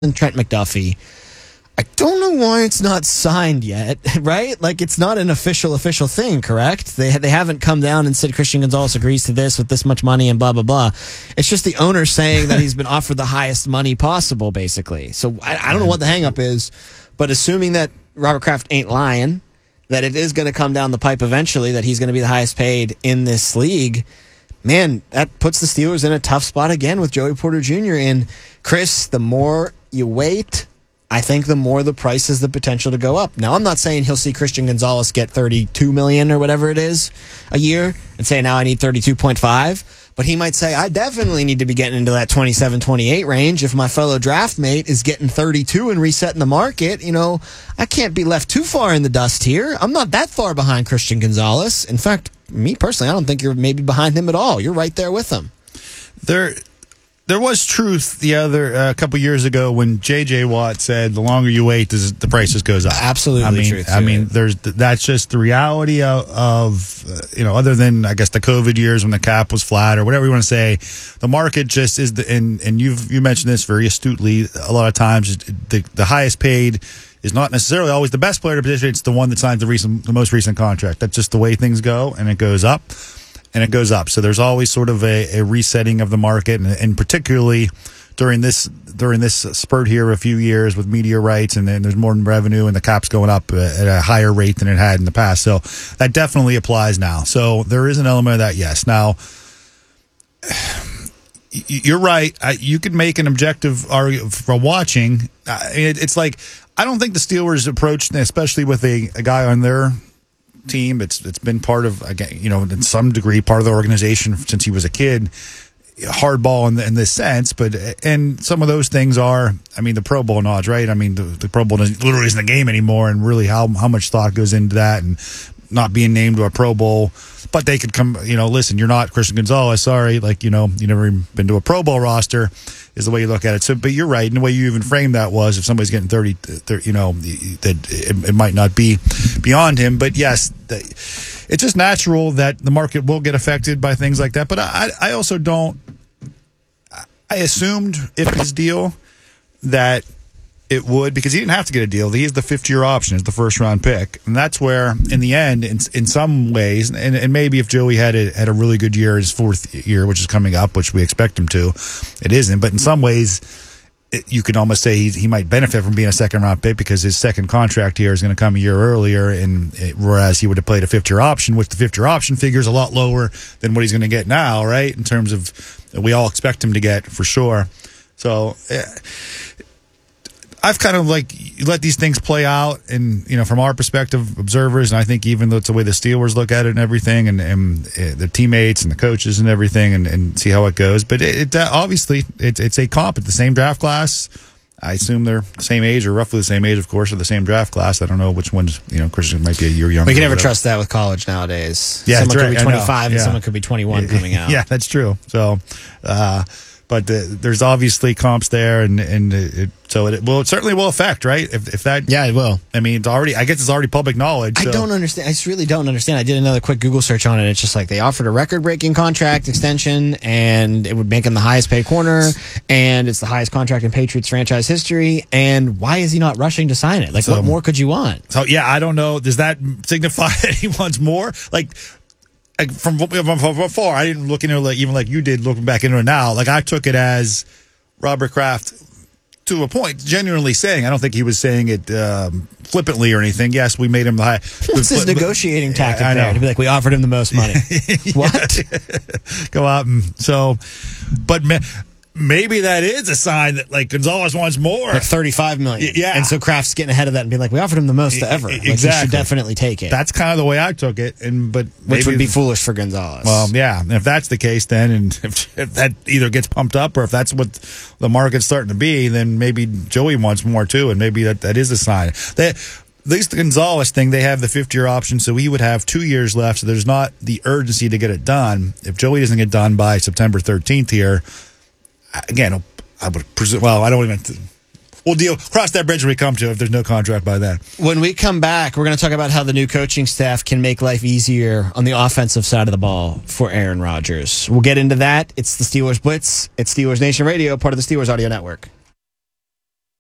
and Trent McDuffie. I don't know why it's not signed yet, right? Like, it's not an official thing, correct? They haven't come down and said Christian Gonzalez agrees to this with this much money and blah, blah, blah. It's just the owner saying that he's been offered the highest money possible, basically. So I don't know what the hang-up is, but assuming that Robert Kraft ain't lying, that it is going to come down the pipe eventually, that he's going to be the highest paid in this league, man, that puts the Steelers in a tough spot again with Joey Porter Jr. And Chris, the more you wait, I think the more the price has the potential to go up. Now, I'm not saying he'll see Christian Gonzalez get $32 million or whatever it is a year and say, now I need 32.5. But he might say, I definitely need to be getting into that 27, 28 range. If my fellow draft mate is getting 32 and resetting the market, I can't be left too far in the dust here. I'm not that far behind Christian Gonzalez. In fact, me personally, I don't think you're maybe behind him at all. You're right there with him. There was truth a couple years ago when J.J. Watt said, "The longer you wait, the price just goes up." Absolutely, truth. That's just the reality of other than I guess the COVID years when the cap was flat or whatever you want to say, the market just is and you mentioned this very astutely. A lot of times, the highest paid is not necessarily always the best player to position. It's the one that signs the most recent contract. That's just the way things go, and it goes up. And it goes up. So there's always sort of a resetting of the market, and particularly during this spurt here a few years with media rights, and then there's more revenue, and the cap's going up at a higher rate than it had in the past. So that definitely applies now. So there is an element of that, yes. Now, you're right. You could make an objective argument for watching. It's like, I don't think the Steelers approach, especially with a guy on their team, it's been part of, again, in some degree part of the organization since he was a kid, hardball in this sense, and some of those things are, the Pro Bowl nods, right? The Pro Bowl literally isn't a game anymore, and really how much thought goes into that, and not being named to a Pro Bowl. But they could come, listen, you're not Christian Gonzalez, sorry, you never even been to a Pro Bowl roster, is the way you look at it. So, but you're right, and the way you even framed that was, if somebody's getting 30 that it might not be beyond him. But yes, it's just natural that the market will get affected by things like that. But I also don't. I assumed if his deal that it would, because he didn't have to get a deal. He has the fifth-year option as the first-round pick, and that's where, in the end, in some ways, and maybe if Joey had a really good year, his fourth year, which is coming up, which we expect him to, it isn't. But in some ways, you could almost say he might benefit from being a second-round pick because his second contract here is going to come a year earlier, and whereas he would have played a fifth-year option, which the fifth-year option figure is a lot lower than what he's going to get now, right? In terms of we all expect him to get for sure. So. I've kind of let these things play out, and from our perspective, observers, and I think even though it's the way the Steelers look at it and everything, and the teammates and the coaches and everything, and see how it goes. But it obviously it's a comp at the same draft class. I assume they're the same age or roughly the same age, of course, or the same draft class. I don't know which one's Christian might be a year younger. We can never trust that with college nowadays. Yeah, someone could right. be 25 and someone could be 21 coming out. Yeah, that's true. So. But there's obviously comps there, so it certainly will affect, right? If that, yeah, it will. It's already. I guess it's already public knowledge. So. I don't understand. I just really don't understand. I did another quick Google search on it. It's just like they offered a record-breaking contract extension, and it would make him the highest-paid corner, and it's the highest contract in Patriots franchise history. And why is he not rushing to sign it? What more could you want? So yeah, I don't know. Does that signify that he wants more? From before, I didn't look into it even like you did looking back into it now. I took it as Robert Kraft, to a point, genuinely saying, I don't think he was saying it flippantly or anything. Yes, we made him the high. What's his negotiating tactic there? To be like, we offered him the most money. What? Go out and so, but maybe that is a sign that Gonzalez wants more, $35 million. Yeah, and so Kraft's getting ahead of that and being like, we offered him the most ever. Exactly, he should definitely take it. That's kind of the way I took it, which would be foolish for Gonzalez. Well, yeah, and if that's the case, then and if that either gets pumped up or if that's what the market's starting to be, then maybe Joey wants more too, and maybe that is a sign. At least the Gonzalez thing, they have the fifth-year option, so he would have 2 years left. So there's not the urgency to get it done. If Joey doesn't get done by September 13th here. Again, I would presume. Well, I don't even. We'll cross that bridge when we come to it if there's no contract by then. When we come back, we're going to talk about how the new coaching staff can make life easier on the offensive side of the ball for Aaron Rodgers. We'll get into that. It's the Steelers Blitz. It's Steelers Nation Radio, part of the Steelers Audio Network.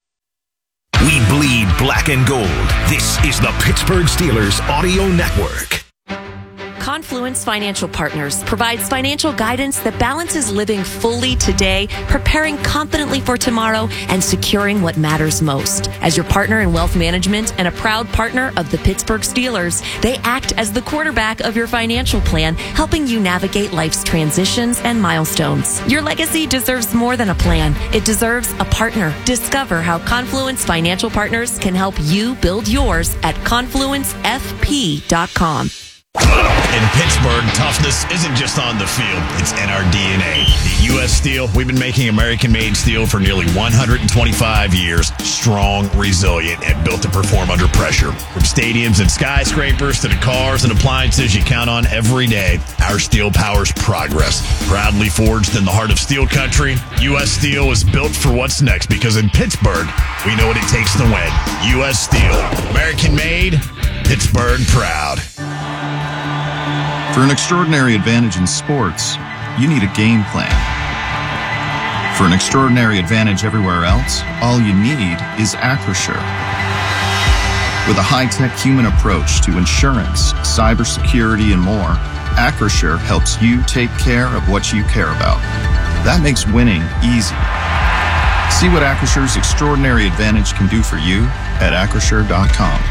black and gold. This is the Pittsburgh Steelers Audio Network. Confluence Financial Partners provides financial guidance that balances living fully today, preparing confidently for tomorrow, and securing what matters most. As your partner in wealth management and a proud partner of the Pittsburgh Steelers, they act as the quarterback of your financial plan, helping you navigate life's transitions and milestones. Your legacy deserves more than a plan. It deserves a partner. Discover how Confluence Financial Partners can help you build yours at confluencefp.com. In Pittsburgh, toughness isn't just on the field, it's in our DNA. At U.S. Steel, we've been making American-made steel for nearly 125 years. Strong, resilient, and built to perform under pressure. From stadiums and skyscrapers to the cars and appliances you count on every day, our steel powers progress. Proudly forged in the heart of steel country, U.S. Steel is built for what's next because in Pittsburgh, we know what it takes to win. U.S. Steel, American-made, Pittsburgh proud. For an extraordinary advantage in sports, you need a game plan. For an extraordinary advantage everywhere else, all you need is Acrisure. With a high-tech human approach to insurance, cybersecurity, and more, Acrisure helps you take care of what you care about. That makes winning easy. See what Acrisure's extraordinary advantage can do for you at Acrisure.com.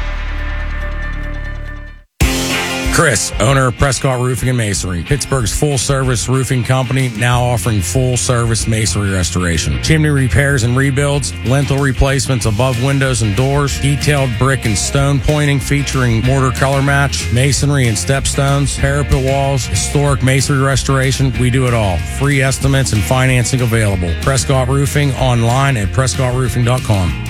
Chris, owner of Prescott Roofing and Masonry, Pittsburgh's full-service roofing company, now offering full-service masonry restoration. Chimney repairs and rebuilds, lintel replacements above windows and doors, detailed brick and stone pointing featuring mortar color match, masonry and stepstones, parapet walls, historic masonry restoration. We do it all. Free estimates and financing available. Prescott Roofing online at prescottroofing.com.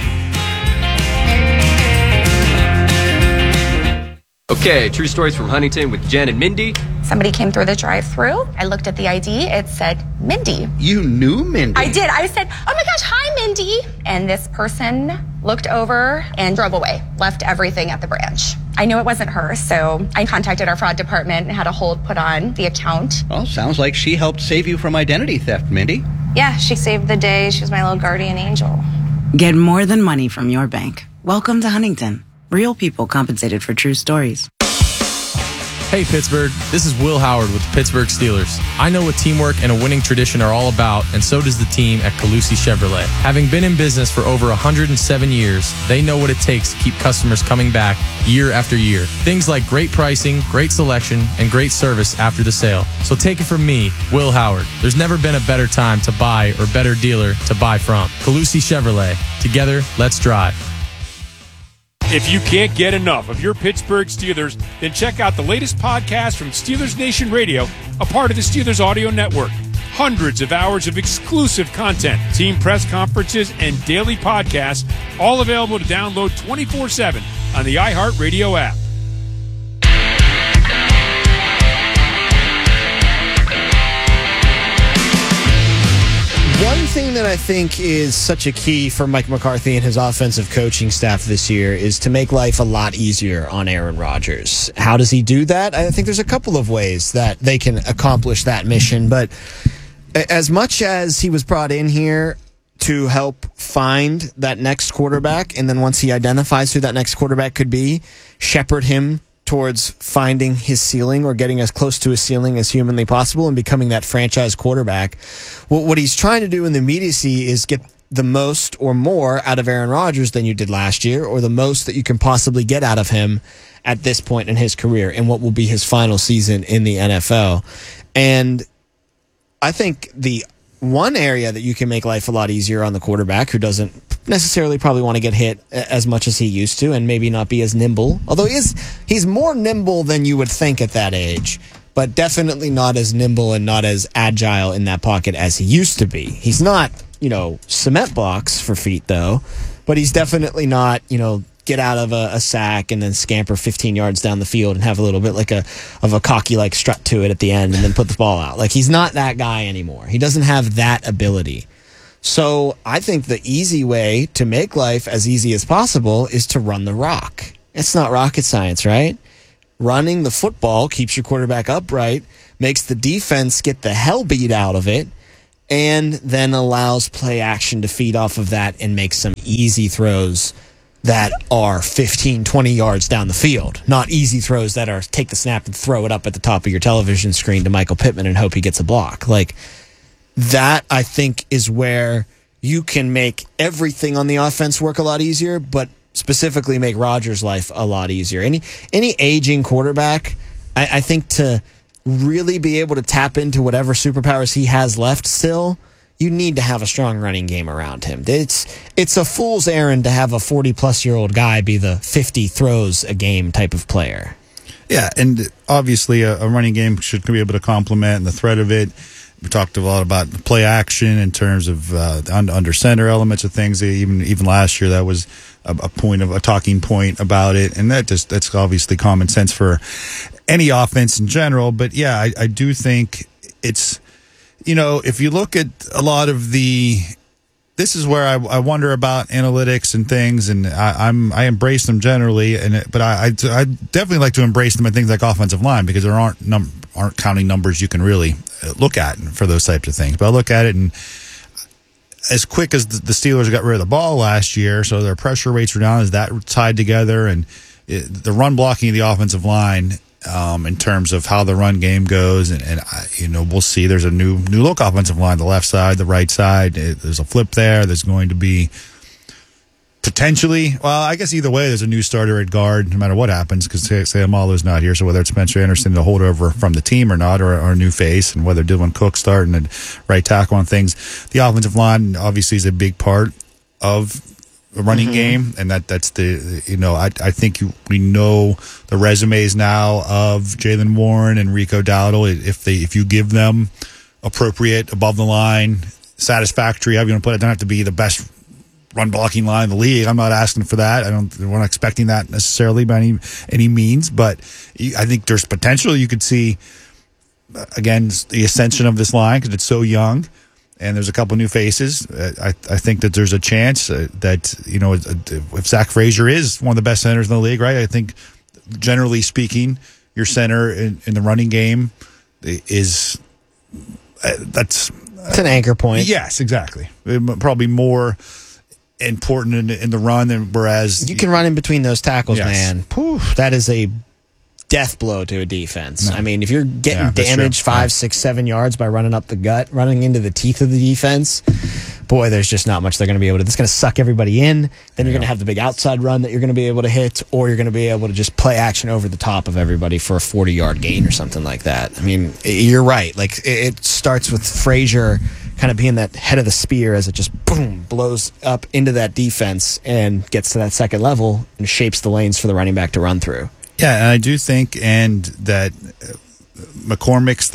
Okay, true stories from Huntington with Jen and Mindy. Somebody came through the drive-thru. I looked at the ID. It said Mindy. You knew Mindy? I did. I said, oh my gosh, hi, Mindy. And this person looked over and drove away, left everything at the branch. I knew it wasn't her, so I contacted our fraud department and had a hold put on the account. Well, sounds like she helped save you from identity theft, Mindy. Yeah, she saved the day. She was my little guardian angel. Get more than money from your bank. Welcome to Huntington. Real people compensated for true stories. Hey Pittsburgh, this is Will Howard with the Pittsburgh Steelers. I know what teamwork and a winning tradition are all about, and so does the team at Calusi Chevrolet. Having been in business for over 107 years, they know what it takes to keep customers coming back year after year. Things like great pricing, great selection, and great service after the sale. So take it from me, Will Howard. There's never been a better time to buy or better dealer to buy from. Calusi Chevrolet. Together, let's drive. If you can't get enough of your Pittsburgh Steelers, then check out the latest podcast from Steelers Nation Radio, a part of the Steelers Audio Network. Hundreds of hours of exclusive content, team press conferences, and daily podcasts, all available to download 24/7 on the iHeartRadio app. One thing that I think is such a key for Mike McCarthy and his offensive coaching staff this year is to make life a lot easier on Aaron Rodgers. How does he do that? I think there's a couple of ways that they can accomplish that mission, but as much as he was brought in here to help find that next quarterback, and then once he identifies who that next quarterback could be, shepherd him towards finding his ceiling or getting as close to his ceiling as humanly possible and becoming that franchise quarterback. What he's trying to do in the immediacy is get the most or more out of Aaron Rodgers than you did last year, or the most that you can possibly get out of him at this point in his career in what will be his final season in the NFL. And I think the one area that you can make life a lot easier on the quarterback who doesn't necessarily probably want to get hit as much as he used to and maybe not be as nimble, although he's more nimble than you would think at that age, but definitely not as nimble and not as agile in that pocket as he used to be. He's not, cement blocks for feet though, but he's definitely not, get out of a sack and then scamper 15 yards down the field and have a little bit of a cocky strut to it at the end and then put the ball out. He's not that guy anymore. He doesn't have that ability. So I think the easy way to make life as easy as possible is to run the rock. It's not rocket science, right? Running the football keeps your quarterback upright, makes the defense get the hell beat out of it, and then allows play action to feed off of that and make some easy throws that are 15, 20 yards down the field. Not easy throws that are take the snap and throw it up at the top of your television screen to Michael Pittman and hope he gets a block. Like, that, I think, is where you can make everything on the offense work a lot easier, but specifically make Rodgers' life a lot easier. Any aging quarterback, I think, to really be able to tap into whatever superpowers he has left still, you need to have a strong running game around him. It's a fool's errand to have a 40-plus-year-old guy be the 50 throws a game type of player. Yeah, and obviously a running game should be able to complement the threat of it. We talked a lot about the play action in terms of under center elements of things. Even last year, that was a talking point about it, and that's obviously common sense for any offense in general. But yeah, I do think it's, if you look at a lot of this is where I wonder about analytics and things, and I embrace them generally, but I definitely like to embrace them in things like offensive line, because there aren't counting numbers you can really look at for those types of things. But I look at it, and as quick as the Steelers got rid of the ball last year, so their pressure rates were down, is that tied together, and the run blocking of the offensive line, in terms of how the run game goes, and we'll see. There's a new look offensive line, the left side, the right side. There's a flip there. There's going to be potentially, well, I guess either way, there's a new starter at guard, no matter what happens, because Sayamalu's not here. So whether it's Spencer Anderson to hold over from the team or not, or a new face, and whether Dylan Cook starting at right tackle on things, the offensive line obviously is a big part of a running game, and that's I think we know the resumes now of Jaylen Warren and Rico Dowdle. If you give them appropriate, above the line, satisfactory, how you going to put it, don't have to be the best run blocking line in the league. I'm not asking for that. We're not expecting that necessarily by any means, but I think there's potential. You could see, again, the ascension of this line, because it's so young, and there's a couple new faces. I think that there's a chance that, if Zach Frazier is one of the best centers in the league, right? I think, generally speaking, your center in the running game is that's an anchor point. Yes, exactly. Probably more important in the run, and whereas you can run in between those tackles, yes, man. Poof, that is a death blow to a defense. No. I mean, if you're getting damaged 5, 6, 7 yards by running up the gut, running into the teeth of the defense, boy, there's just not much they're going to be able to. It's going to suck everybody in. Then you're going to have the big outside run that you're going to be able to hit, or you're going to be able to just play action over the top of everybody for a 40-yard gain or something like that. I mean, you're right. Like, it starts with Frazier kind of being that head of the spear as it just boom blows up into that defense and gets to that second level and shapes the lanes for the running back to run through. Yeah, and I do think, and that McCormick's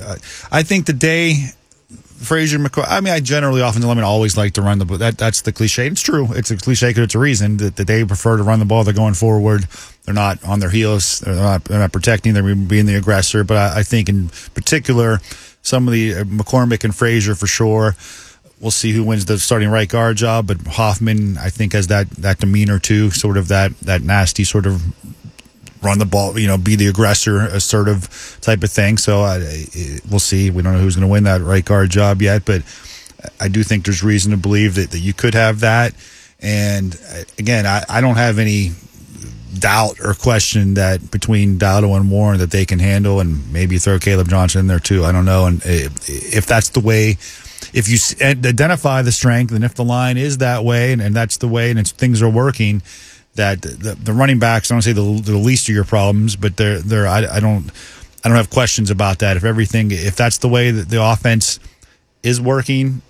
I think the day Frazier, I generally always like to run the ball. That's the cliche. It's true. It's a cliche because it's a reason that they prefer to run the ball. They're going forward. They're not on their heels. They're not protecting. They're being the aggressor. But I think in particular, some of the McCormick and Frazier for sure. We'll see who wins the starting right guard job. But Hoffman, I think, has that demeanor too, sort of that nasty sort of run the ball, be the aggressor, assertive type of thing. So we'll see. We don't know who's going to win that right guard job yet, but I do think there's reason to believe that you could have that. And again, I don't have any doubt or question that between Dowdle and Warren that they can handle, and maybe throw Caleb Johnson in there too. I don't know. And if that's the way, if you identify the strength, and if the line is that way, and that's the way, and things are working, that the running backs, I don't say the least of your problems, but I don't have questions about that. If that's the way that the offense is working,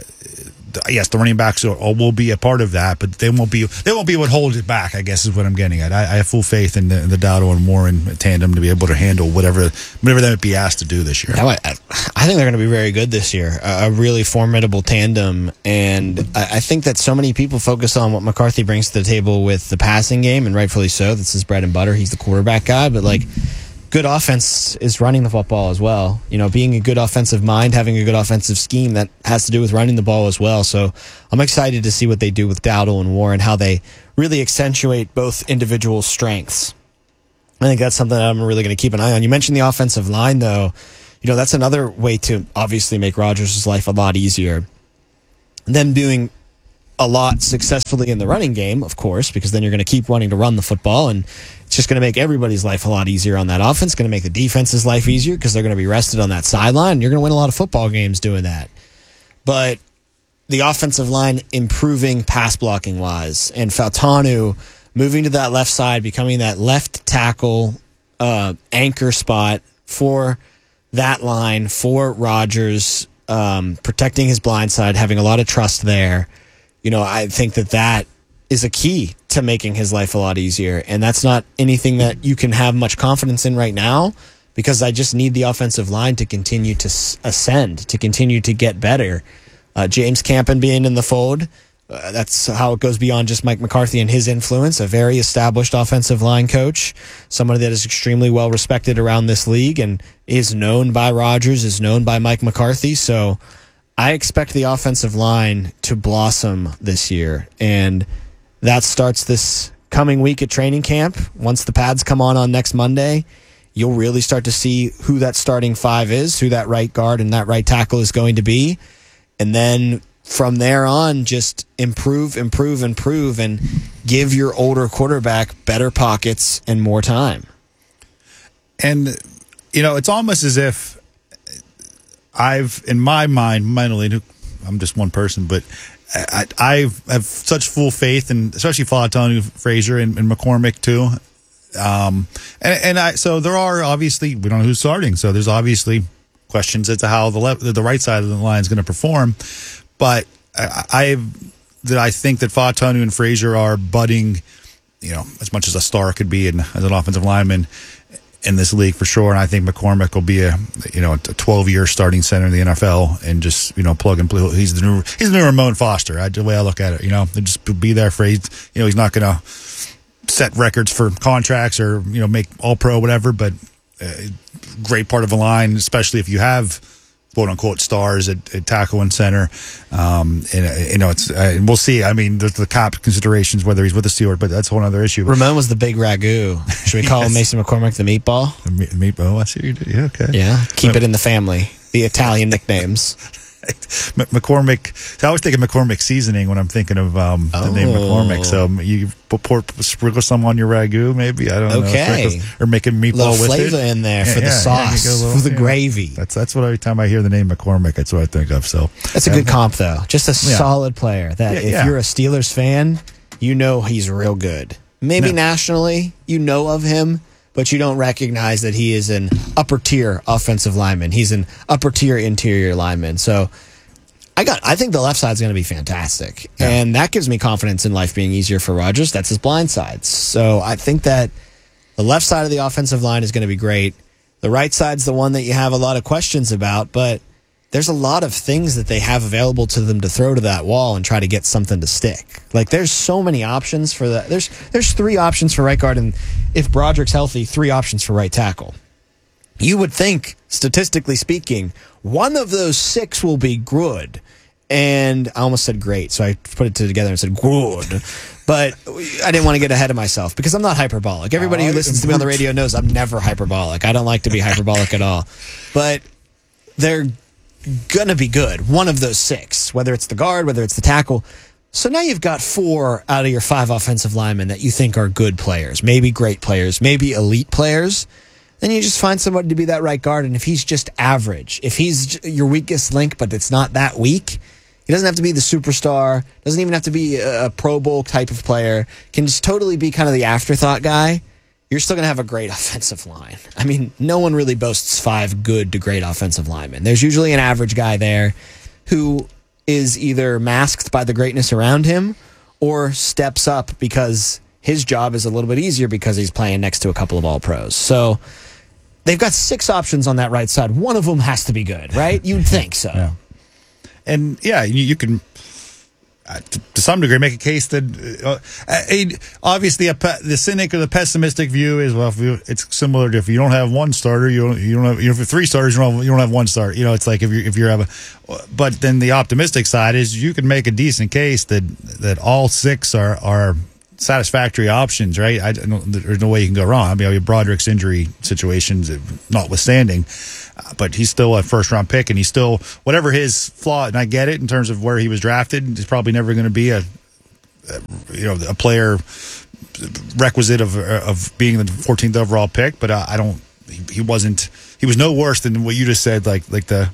yes, the running backs will be a part of that, but they won't be what holds it back, I guess is what I'm getting at. I have full faith in the Dowdle and Warren tandem to be able to handle whatever they would be asked to do this year. I think they're going to be very good this year, a really formidable tandem, and I think that so many people focus on what McCarthy brings to the table with the passing game, and rightfully so. That's his bread and butter. He's the quarterback guy, but good offense is running the football as well. Being a good offensive mind, having a good offensive scheme, that has to do with running the ball as well. So I'm excited to see what they do with Dowdle and Warren, how they really accentuate both individual strengths. I think that's something that I'm really going to keep an eye on. You mentioned the offensive line, though. That's another way to obviously make Rodgers' life a lot easier. Them doing a lot successfully in the running game, of course, because then you're going to keep wanting to run the football, and it's just going to make everybody's life a lot easier on that offense. It's going to make the defense's life easier because they're going to be rested on that sideline. You're going to win a lot of football games doing that. But the offensive line improving pass blocking wise, and Fautanu moving to that left side, becoming that left tackle anchor spot for that line, for Rodgers, protecting his blind side, having a lot of trust there. I think that is a key to making his life a lot easier. And that's not anything that you can have much confidence in right now, because I just need the offensive line to continue to ascend, to continue to get better. James Campen being in the fold, that's how it goes beyond just Mike McCarthy and his influence. A very established offensive line coach, somebody that is extremely well respected around this league and is known by Rodgers, is known by Mike McCarthy. So I expect the offensive line to blossom this year, and that starts this coming week at training camp. Once the pads come on next Monday, you'll really start to see who that starting five is, who that right guard and that right tackle is going to be. And then from there on, just improve, and give your older quarterback better pockets and more time. And, it's almost as if in my mind, mentally, I'm just one person, but I have such full faith in, especially Fautanu, Frazier, and McCormick too. So there are obviously, we don't know who's starting, so there's obviously questions as to how the right side of the line is going to perform. But I think that Fautanu and Frazier are budding, as much as a star could be as an offensive lineman in this league for sure. And I think McCormick will be a 12-year starting center in the NFL and just, plug and play. He's the new Ramon Foster, the way I look at it, just be there for, he's not going to set records for contracts or, make all pro, whatever, but great part of the line, especially if you have quote unquote stars at tackle and center. It's we'll see. I mean, there's the cap considerations whether he's with the Steelers, but that's a whole other issue. Ramon was the big ragu. Should we call him Mason McCormick the meatball? The meatball. I see you do. Yeah, okay. Yeah, keep it in the family. The Italian nicknames. McCormick. I always think of McCormick seasoning when I'm thinking of the name McCormick. So you sprinkle some on your ragu, maybe. I don't know. Okay. Or make a meatball little with flavor in there for the sauce, for the gravy. That's what every time I hear the name McCormick, that's what I think of. So that's a good comp, though. Just a solid player that if you're a Steelers fan, he's real good. Maybe nationally, of him, but you don't recognize that he is an upper tier offensive lineman. He's an upper tier interior lineman. So I think the left side's going to be fantastic. Yeah. And that gives me confidence in life being easier for Rodgers. That's his blind side. So I think that the left side of the offensive line is going to be great. The right side's the one that you have a lot of questions about, but there's a lot of things that they have available to them to throw to that wall and try to get something to stick. Like, there's so many options for that. There's 3 options for right guard, and if Broderick's healthy, 3 options for right tackle. You would think, statistically speaking, one of those 6 will be good. And I almost said great, so I put it together and said good. But I didn't want to get ahead of myself because I'm not hyperbolic. Everybody who listens to me on the radio knows I'm never hyperbolic. I don't like to be hyperbolic at all. But they're going to be good, one of those 6, whether it's the guard, whether it's the tackle. So now you've got 4 out of your 5 offensive linemen that you think are good players, maybe great players, maybe elite players. Then you just find somebody to be that right guard, and if he's just average, if he's your weakest link, but it's not that weak, he doesn't have to be the superstar, doesn't even have to be a Pro Bowl type of player, can just totally be kind of the afterthought guy, you're still going to have a great offensive line. I mean, no one really boasts 5 good to great offensive linemen. There's usually an average guy there who is either masked by the greatness around him or steps up because his job is a little bit easier because he's playing next to a couple of All-Pros. So they've got 6 options on that right side. One of them has to be good, right? You'd think so. Yeah. And, you can, to some degree, make a case that, obviously, the cynic or the pessimistic view is, well, it's similar to if you don't have one starter, you don't have, if you have 3 starters, you don't have one starter. It's like if you have but then the optimistic side is you can make a decent case that all 6 are satisfactory options, right? There's no way you can go wrong. I mean, Broderick's injury situations notwithstanding, but he's still a first-round pick, and he's still, whatever his flaw, and I get it in terms of where he was drafted, he's probably never going to be a player requisite of being the 14th overall pick, but he was no worse than what you just said, like the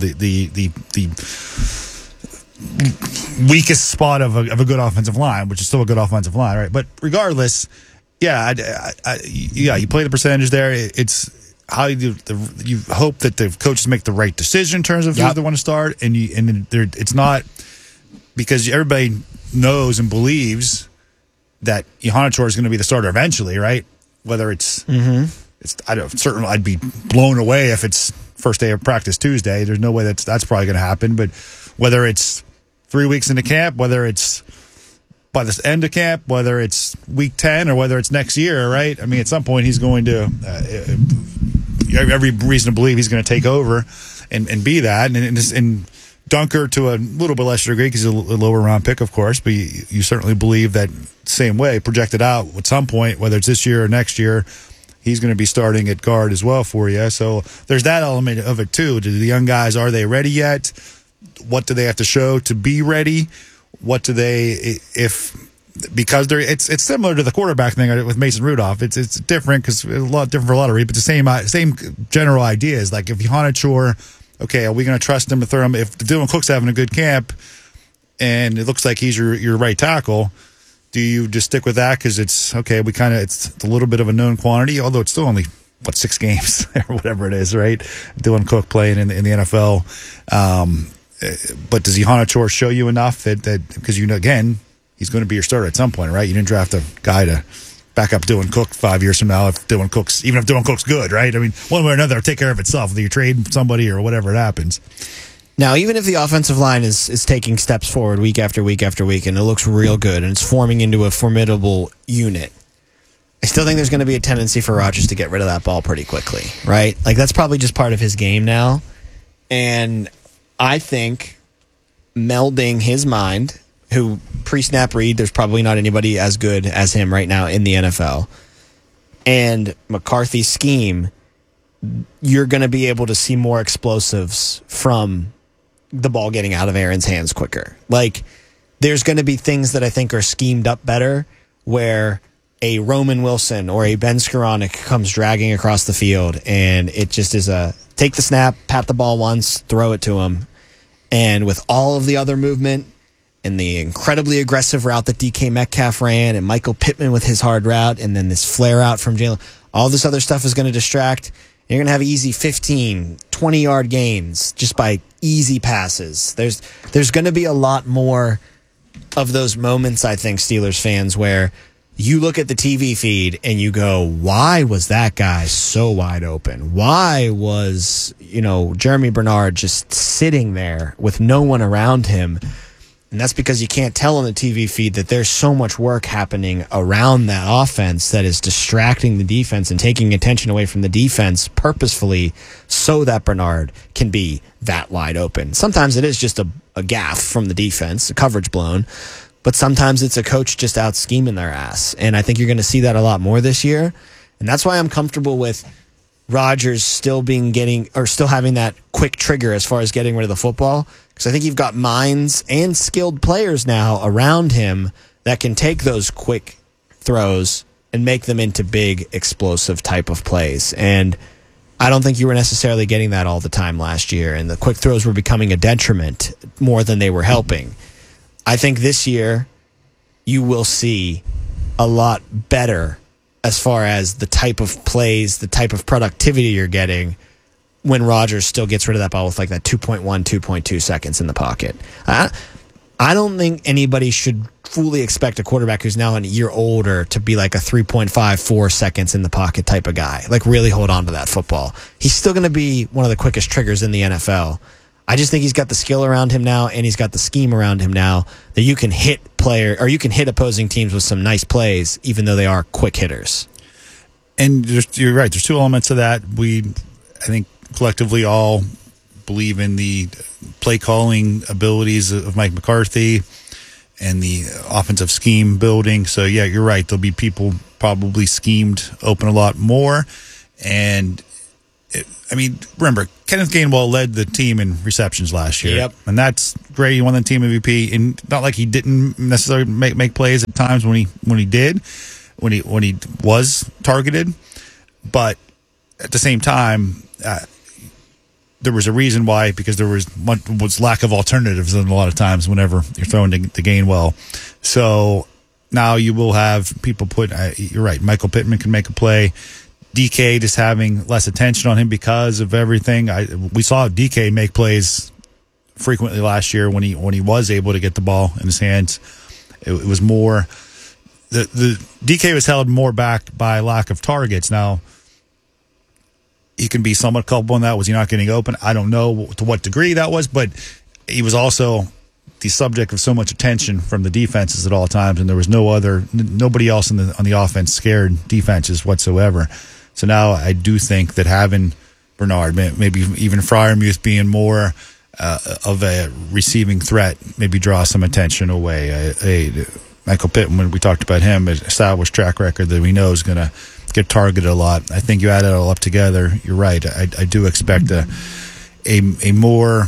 weakest spot of a good offensive line, which is still a good offensive line, right? But regardless, you play the percentage there. It's how you hope that the coaches make the right decision in terms of who they want to start, and it's not because everybody knows and believes that Johanna Chor is going to be the starter eventually, right? Whether it's certainly I'd be blown away if it's first day of practice Tuesday. There's no way that's probably going to happen. But whether it's 3 weeks into camp, whether it's by the end of camp, whether it's week 10 or whether it's next year, right? I mean, at some point he's going to every reason to believe he's going to take over and be that. And Dunker to a little bit lesser degree because he's a lower round pick, of course, but you certainly believe that same way, projected out at some point, whether it's this year or next year, he's going to be starting at guard as well for you. So there's that element of it too. Do the young guys, are they ready yet? What do they have to show to be ready? What do they, because it's similar to the quarterback thing with Mason Rudolph. It's different because it's a lot different for a lot of reasons, but the same general idea is like if Johanna Chor, okay, are we going to trust him to throw him? If Dylan Cook's having a good camp and it looks like he's your right tackle, do you just stick with that because it's okay? It's a little bit of a known quantity, although it's still only 6 games or whatever it is, right? Dylan Cook playing in the NFL, but does Johanna Chor show you enough that because again he's going to be your starter at some point, right? You didn't draft a guy to back up Dylan Cook 5 years from now even if Dylan Cook's good, right? I mean, one way or another, it'll take care of itself whether you trade somebody or whatever it happens. Now, even if the offensive line is taking steps forward week after week after week, and it looks real good, and it's forming into a formidable unit, I still think there's going to be a tendency for Rodgers to get rid of that ball pretty quickly, right? Like, that's probably just part of his game now. And I think melding his mind, who pre-snap read, there's probably not anybody as good as him right now in the NFL, and McCarthy's scheme, you're going to be able to see more explosives from the ball getting out of Aaron's hands quicker. Like, there's going to be things that I think are schemed up better where a Roman Wilson or a Ben Skoranek comes dragging across the field, and it just is a take the snap, pat the ball once, throw it to him. And with all of the other movement and the incredibly aggressive route that DK Metcalf ran and Michael Pittman with his hard route and then this flare out from Jalen, all this other stuff is going to distract. You're going to have easy 15, 20-yard gains just by easy passes. There's going to be a lot more of those moments, I think, Steelers fans, where you look at the TV feed and you go, why was that guy so wide open? Why was, Jeremy Bernard just sitting there with no one around him? And that's because you can't tell on the TV feed that there's so much work happening around that offense that is distracting the defense and taking attention away from the defense purposefully so that Bernard can be that wide open. Sometimes it is just a gaffe from the defense, a coverage blown, but sometimes it's a coach just out scheming their ass. And I think you're going to see that a lot more this year. And that's why I'm comfortable with Rodgers still having that quick trigger as far as getting rid of the football. Because I think you've got minds and skilled players now around him that can take those quick throws and make them into big, explosive type of plays. And I don't think you were necessarily getting that all the time last year. And the quick throws were becoming a detriment more than they were helping. I think this year you will see a lot better as far as the type of plays, the type of productivity you're getting when Rodgers still gets rid of that ball with like that 2.1, 2.2 seconds in the pocket. I don't think anybody should fully expect a quarterback who's now a year older to be like a 3.5, 4 seconds in the pocket type of guy. Like, really hold on to that football. He's still going to be one of the quickest triggers in the NFL. I just think he's got the skill around him now, and he's got the scheme around him now that you can hit opposing teams with some nice plays, even though they are quick hitters. And you're right. There's two elements of that. I think, collectively all believe in the play calling abilities of Mike McCarthy, and the offensive scheme building. So, yeah, you're right. There'll be people probably schemed open a lot more. And, remember, Kenneth Gainwell led the team in receptions last year. Yep. And that's great. He won the team MVP. And not like he didn't necessarily make plays at times when he did, when he was targeted. But at the same time, there was a reason why, because there was lack of alternatives a lot of times whenever you're throwing to Gainwell. So now you will have people you're right, Michael Pittman can make a play. DK just having less attention on him because of everything. We saw DK make plays frequently last year when he was able to get the ball in his hands. It was more the DK was held more back by lack of targets. Now he can be somewhat culpable in that. Was he not getting open? I don't know to what degree that was, but he was also the subject of so much attention from the defenses at all times, and there was nobody else on the offense scared defenses whatsoever. So now I do think that having Bernard, maybe even Freiermuth being more of a receiving threat, maybe draw some attention away. Michael Pittman, when we talked about him, an established track record that we know is going to get targeted a lot. I think you add it all up together, you're right. I do expect a more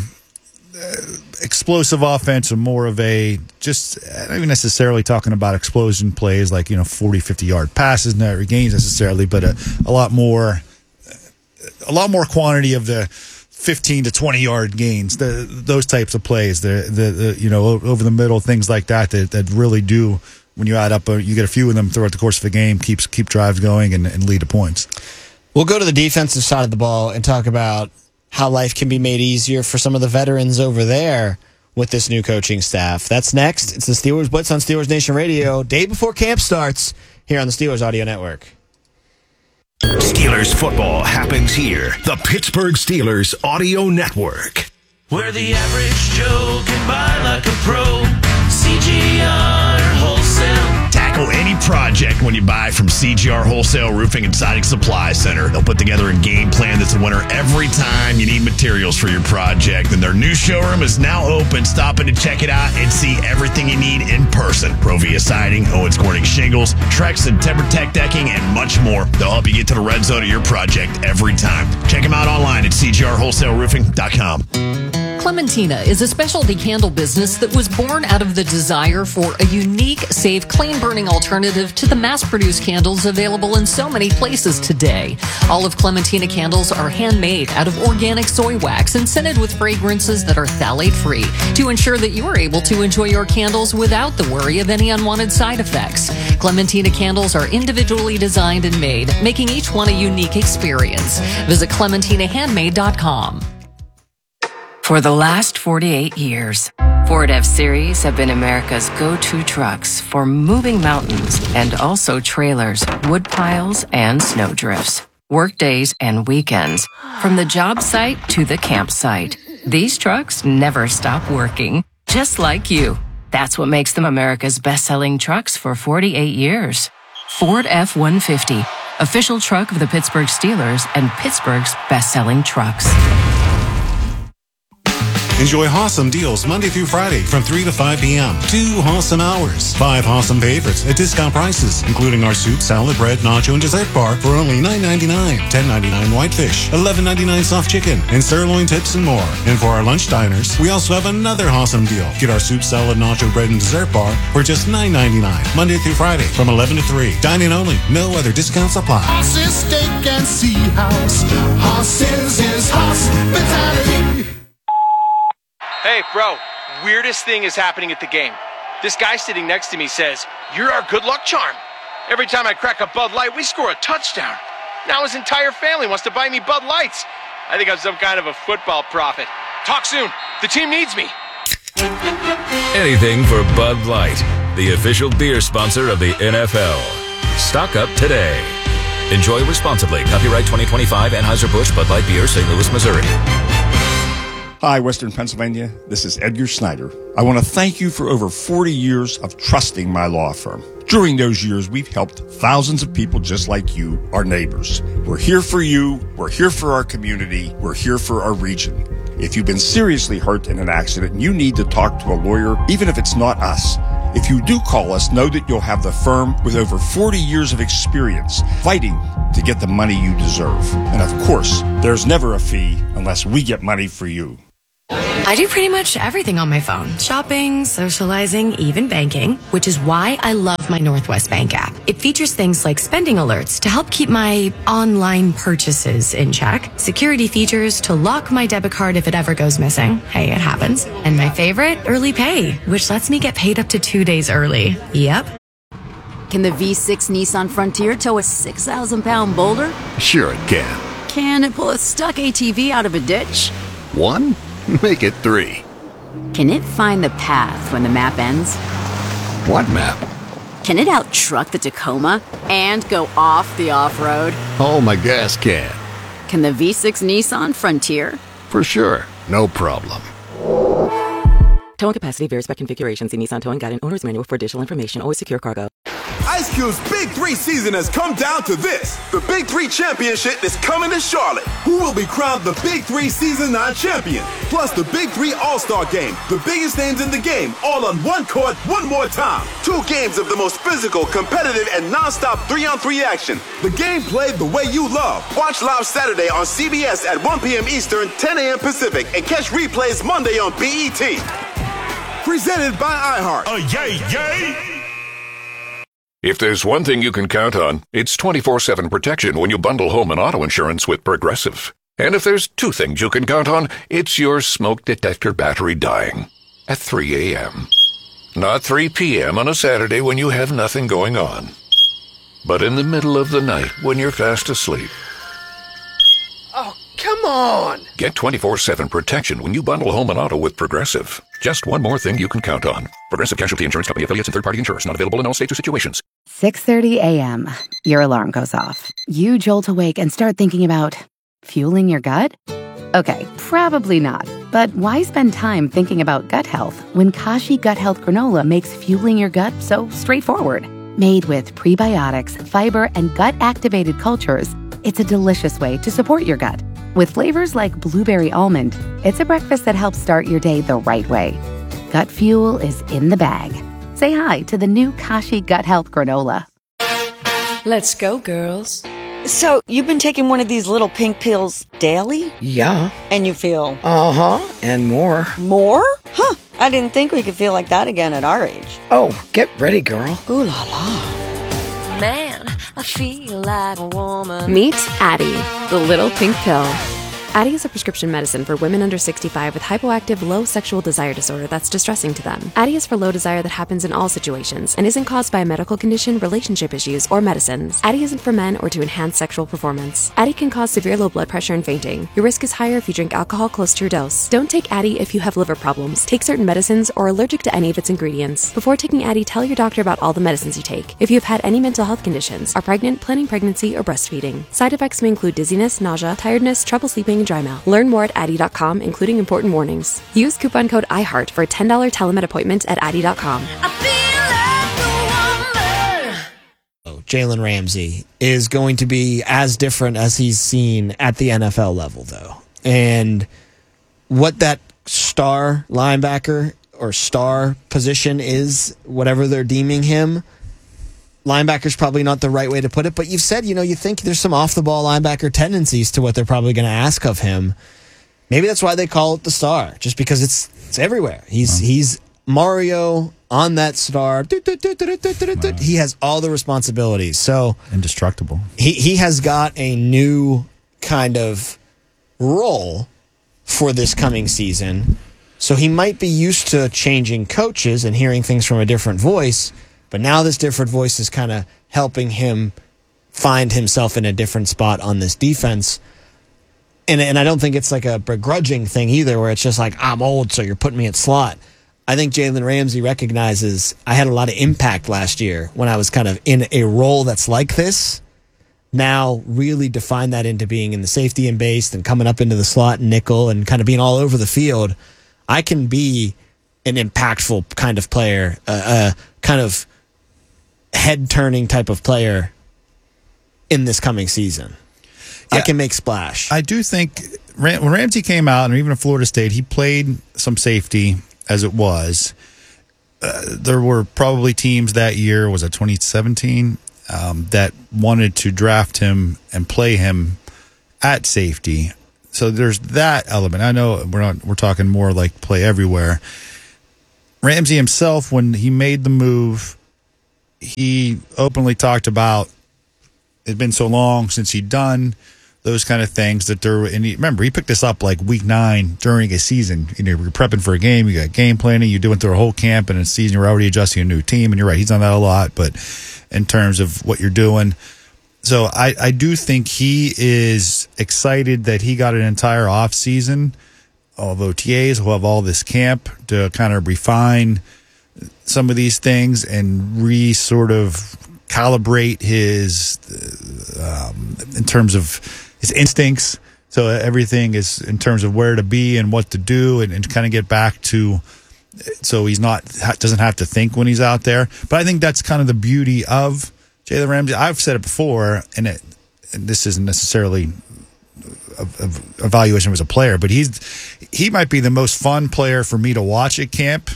explosive offense, or more of a, just not even necessarily talking about explosion plays like 40, 50-yard passes, not gains necessarily, but a lot more quantity of the 15 to 20-yard gains, those types of plays, the over the middle, things like that really do, when you add up, you get a few of them throughout the course of the game, keep drives going and lead to points. We'll go to the defensive side of the ball and talk about how life can be made easier for some of the veterans over there with this new coaching staff. That's next. It's the Steelers Blitz on Steelers Nation Radio, day before camp starts, here on the Steelers Audio Network. Steelers football happens here. The Pittsburgh Steelers Audio Network. Where the average Joe can buy like a pro. CGR Wholesale. Tackle any project when you buy from CGR Wholesale Roofing and Siding Supply Center. They'll put together a game plan that's a winner every time you need materials for your project. And their new showroom is now open. Stop in to check it out and see everything you need in person. Provia Siding, Owens Corning Shingles, Trex and TimberTech Decking, and much more. They'll help you get to the red zone of your project every time. Check them out online at cgrwholesaleroofing.com. Clementina is a specialty candle business that was born out of the desire for a unique, safe, clean-burning alternative to the mass-produced candles available in so many places today. All of Clementina candles are handmade out of organic soy wax and scented with fragrances that are phthalate-free to ensure that you are able to enjoy your candles without the worry of any unwanted side effects. Clementina candles are individually designed and made, making each one a unique experience. Visit ClementinaHandmade.com. For the last 48 years, Ford F-Series have been America's go-to trucks for moving mountains and also trailers, wood piles, and snow drifts, work days and weekends, from the job site to the campsite. These trucks never stop working, just like you. That's what makes them America's best-selling trucks for 48 years. Ford F-150, official truck of the Pittsburgh Steelers and Pittsburgh's best-selling trucks. Enjoy awesome deals Monday through Friday from 3 to 5 p.m. 2 awesome hours. 5 awesome favorites at discount prices, including our soup, salad, bread, nacho, and dessert bar for only $9.99. $10.99 whitefish, $11.99 soft chicken, and sirloin tips and more. And for our lunch diners, we also have another awesome deal. Get our soup, salad, nacho, bread, and dessert bar for just $9.99. Monday through Friday from 11 to 3. Dine-in only. No other discounts apply. Horses, steak, and sea house. Horses is hospitality. Hey, bro, weirdest thing is happening at the game. This guy sitting next to me says, "You're our good luck charm." Every time I crack a Bud Light, we score a touchdown. Now his entire family wants to buy me Bud Lights. I think I'm some kind of a football prophet. Talk soon. The team needs me. Anything for Bud Light, the official beer sponsor of the NFL. Stock up today. Enjoy responsibly. Copyright 2025 Anheuser-Busch Bud Light Beer, St. Louis, Missouri. Hi, Western Pennsylvania. This is Edgar Snyder. I want to thank you for over 40 years of trusting my law firm. During those years, we've helped thousands of people just like you, our neighbors. We're here for you. We're here for our community. We're here for our region. If you've been seriously hurt in an accident and you need to talk to a lawyer, even if it's not us, If you do call us, know that you'll have the firm with over 40 years of experience fighting to get the money you deserve. And of course, there's never a fee unless we get money for you. I do pretty much everything on my phone. Shopping, socializing, even banking, which is why I love my Northwest Bank app. It features things like spending alerts to help keep my online purchases in check, security features to lock my debit card if it ever goes missing. Hey, it happens. And my favorite, early pay, which lets me get paid up to 2 days early. Yep. Can the V6 Nissan Frontier tow a 6,000-pound boulder? Sure it can. Can it pull a stuck ATV out of a ditch? 1? Make it 3. Can it find the path when the map ends? What map? Can it out-truck the Tacoma and go off the off-road? Oh, my gas can. Can the V6 Nissan Frontier? For sure. No problem. Towing capacity varies by configuration. See Nissan Towing Guide and Owner's Manual for additional information. Always secure cargo. Ice Cube's Big 3 season has come down to this. The Big 3 Championship is coming to Charlotte. Who will be crowned the Big 3 Season 9 champion? Plus the Big 3 All-Star Game. The biggest names in the game, all on one court, one more time. 2 games of the most physical, competitive, and non-stop 3-on-3 action. The game played the way you love. Watch live Saturday on CBS at 1 p.m. Eastern, 10 a.m. Pacific, and catch replays Monday on BET. Presented by iHeart. Yay, yay! If there's one thing you can count on, it's 24/7 protection when you bundle home and auto insurance with Progressive. And if there's 2 things you can count on, it's your smoke detector battery dying at 3 a.m. Not 3 p.m. on a Saturday when you have nothing going on, but in the middle of the night when you're fast asleep. Oh, come on! Get 24/7 protection when you bundle home and auto with Progressive. Just one more thing you can count on. Progressive Casualty Insurance Company affiliates and third-party insurers. Not available in all states or situations. 6:30 a.m. Your alarm goes off. You jolt awake and start thinking about fueling your gut? Okay, probably not. But why spend time thinking about gut health when Kashi Gut Health Granola makes fueling your gut so straightforward? Made with prebiotics, fiber, and gut-activated cultures, it's a delicious way to support your gut. With flavors like blueberry almond, it's a breakfast that helps start your day the right way. Gut fuel is in the bag. Say hi to the new Kashi Gut Health Granola. Let's go, girls. So, you've been taking one of these little pink pills daily? Yeah. And you feel? Uh-huh, and more. More? Huh, I didn't think we could feel like that again at our age. Oh, get ready, girl. Ooh la la. Man, I feel like a woman. Meet Addie, the little pink pill. Addie is a prescription medicine for women under 65 with hypoactive low sexual desire disorder that's distressing to them. Addie is for low desire that happens in all situations and isn't caused by a medical condition, relationship issues, or medicines. Addie isn't for men or to enhance sexual performance. Addie can cause severe low blood pressure and fainting. Your risk is higher if you drink alcohol close to your dose. Don't take Addie if you have liver problems, take certain medicines, or are allergic to any of its ingredients. Before taking Addie, tell your doctor about all the medicines you take. If you have had any mental health conditions, are pregnant, planning pregnancy, or breastfeeding. Side effects may include dizziness, nausea, tiredness, trouble sleeping, and dry mouth. Learn more at Addie.com, including important warnings. Use coupon code IHEART for a $10 telemed appointment at Addie.com. Jalen Ramsey is going to be as different as he's seen at the NFL level, though. And what that star linebacker or star position is, whatever they're deeming him, linebacker's probably not the right way to put it, but you've said, you think there's some off-the-ball linebacker tendencies to what they're probably going to ask of him. Maybe that's why they call it the star, just because it's everywhere. He's Mario on that star. He has all the responsibilities. So indestructible. He has got a new kind of role for this coming season. So he might be used to changing coaches and hearing things from a different voice, but now this different voice is kind of helping him find himself in a different spot on this defense. And I don't think it's like a begrudging thing either, where it's just like, I'm old, so you're putting me at slot. I think Jalen Ramsey recognizes I had a lot of impact last year when I was kind of in a role that's like this. Now really define that into being in the safety and base and coming up into the slot and nickel and kind of being all over the field. I can be an impactful kind of player, a kind of head-turning type of player in this coming season. Yeah, I can make splash. I do think when Ramsey came out, and even at Florida State, he played some safety as it was. there were probably teams that year, was it 2017, that wanted to draft him and play him at safety. So there's that element. I know we're talking more like play everywhere. Ramsey himself, when he made the move, he openly talked about it'd been so long since he'd done those kind of things that there. And remember, he picked this up like week 9 during a season. You're prepping for a game, you got game planning, you're doing through a whole camp, and in a season you're already adjusting a new team. And you're right, he's done that a lot. But in terms of what you're doing, so I do think he is excited that he got an entire off season of OTAs. We'll have all this camp to kind of refine some of these things and sort of calibrate his in terms of his instincts. So everything is in terms of where to be and what to do, and kind of get back to, so he's doesn't have to think when he's out there. But I think that's kind of the beauty of Jalen Ramsey. I've said it before, and this isn't necessarily a evaluation as a player, but he might be the most fun player for me to watch at camp.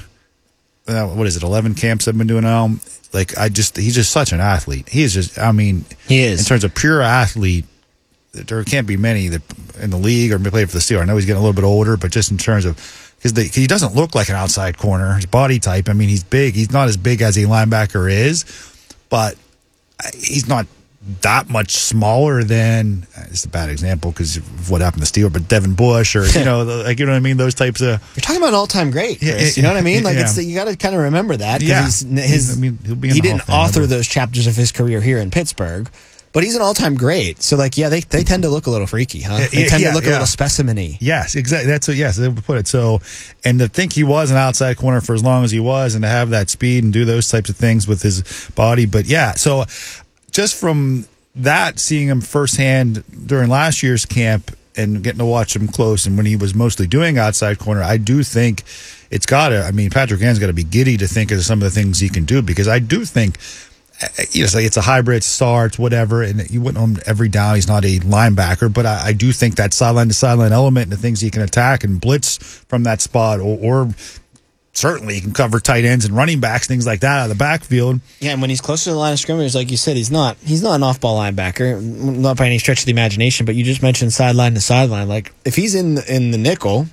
What is it? 11 camps I've been doing now. Like he's just such an athlete. He is just. I mean, he is in terms of pure athlete. There can't be many that in the league or play for the Steelers. I know he's getting a little bit older, but just in terms of because he doesn't look like an outside corner. His body type. I mean, he's big. He's not as big as a linebacker is, but he's not that much smaller than, it's a bad example because of what happened to Steelers, but Devin Bush or, you know what I mean? Those types of. You're talking about an all-time great, Chris. You know what I mean? Like, you got to kind of remember that. Yeah. He'll be he didn't author those chapters of his career here in Pittsburgh, but he's an all-time great. So, like, yeah, they tend to look a little freaky, huh? They tend to look a little specimen-y. Yes, exactly. That's what, yes, they would put it. So, and to think he was an outside corner for as long as he was, and to have that speed and do those types of things with his body. But yeah, so just from that, seeing him firsthand during last year's camp and getting to watch him close, and when he was mostly doing outside corner, I do think it's got to, I mean, Patrick Ann's got to be giddy to think of some of the things he can do, because I do think, it's a hybrid, starts, whatever, and you wouldn't own every down. He's not a linebacker, but I do think that sideline to sideline element and the things he can attack and blitz from that spot, or certainly he can cover tight ends and running backs, things like that out of the backfield. Yeah, and when he's closer to the line of scrimmage, like you said, he's not an off-ball linebacker, not by any stretch of the imagination, but you just mentioned sideline to sideline. Like, if he's in the nickel,